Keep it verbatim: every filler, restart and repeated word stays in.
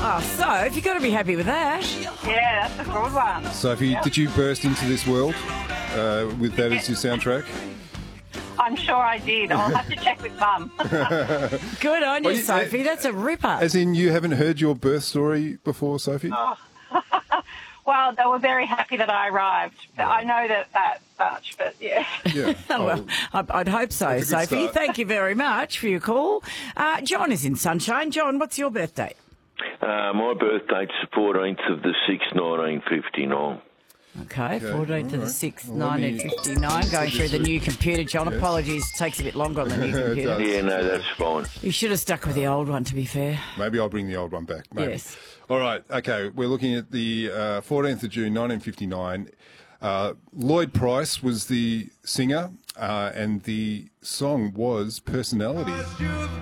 Oh, Soph, you've got to be happy with that. Yeah, that's a good one. Sophie, did you burst into this world uh, with that as your soundtrack? I'm sure I did. I'll have to check with Mum. Good on you, Well, you- Sophie. That's a ripper. As in, you haven't heard your birth story before, Sophie? Well, they were very happy that I arrived. I know that that much, but yeah. Yeah. Oh, well, I- I'd hope so, That's a good Sophie. start. Thank you very much for your call. Uh, John is in Sunshine. John, what's your birthday? Uh, my birth date's the fourteenth of the sixth, nineteen fifty-nine. Okay, fourteenth of the sixth, Well, let me- nineteen fifty-nine. Going through the new computer, John. Apologies, takes a bit longer on the new computer. does. Yeah, no, that's fine. You should have stuck with the old one, to be fair. Maybe I'll bring the old one back. Maybe. Yes. All right. Okay. We're looking at the uh, fourteenth of June, nineteen fifty-nine. Uh, Lloyd Price was the singer, uh, and the song was Personality.